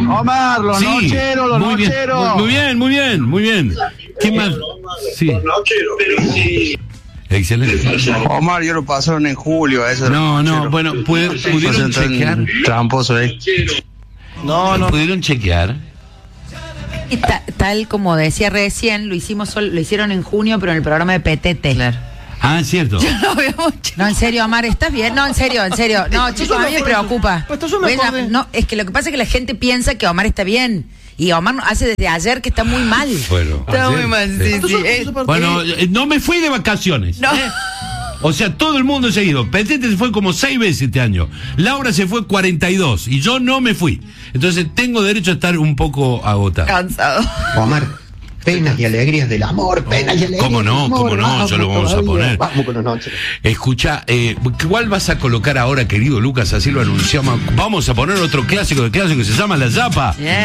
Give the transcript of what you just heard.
Omar, los nocheros, los nocheros. Muy bien. ¿Qué más? Sí. Excelente. Omar, yo lo pasaron en julio, eso. No, bueno, ¿pudieron chequear? Tramposo ahí. No. ¿Pudieron chequear? Y tal como decía recién, lo hicieron en junio, pero en el programa de PTT. Claro. Ah, es cierto. No, en serio, Omar, ¿estás bien? No, en serio. No, chicos, a mí me preocupa. No, es que lo que pasa es que la gente piensa que Omar está bien. Y Omar hace desde ayer que está muy mal. Bueno, está muy mal, sí. Bueno, no me fui de vacaciones. No. O sea, todo el mundo se ha ido. Petete se fue como 6 veces este año. Laura se fue 42 y yo no me fui. Entonces tengo derecho a estar un poco agotado. Cansado. Omar, penas y alegrías del amor, penas y alegrías ¿Cómo no? Ya lo vamos a poner. Vamos con los noches. Escucha, ¿cuál vas a colocar ahora, querido Lucas? Así lo anunciamos. Vamos a poner otro clásico de clásicos que se llama La Zapa.